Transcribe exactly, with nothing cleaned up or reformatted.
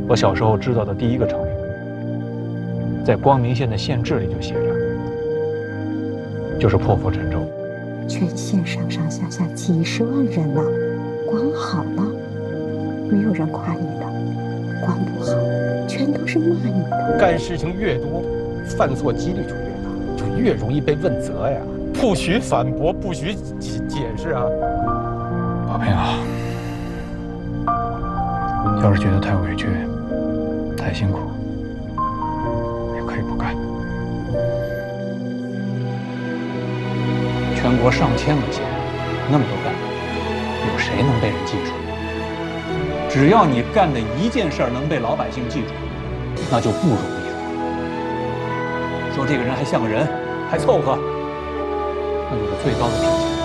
我小时候知道的第一个成语，在光明县的县志里就写着，就是破釜沉舟。 全县上上下下几十万人呢，光好了，没有人夸你的；光不好，全都是骂你的。 干事情越多，犯错几率就越大，就越容易被问责呀。不许反驳，不许解解释啊！ 宝平啊，要是觉得太委屈、太辛苦，也可以不干。全国上千个县，那么多干部，有谁能被人记住？只要你干的一件事儿能被老百姓记住，那就不容易了。说这个人还像个人，还凑合，那就是最高的评价。